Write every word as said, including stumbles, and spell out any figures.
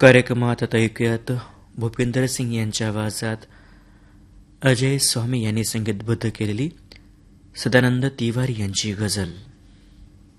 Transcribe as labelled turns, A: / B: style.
A: कार्यक्रमात आता ऐकूयात भूपिंदर सिंग यांच्या आवाजात अजय स्वामी यांनी संगीतबद्ध केलेली सदानंद तिवारी यांची गझल.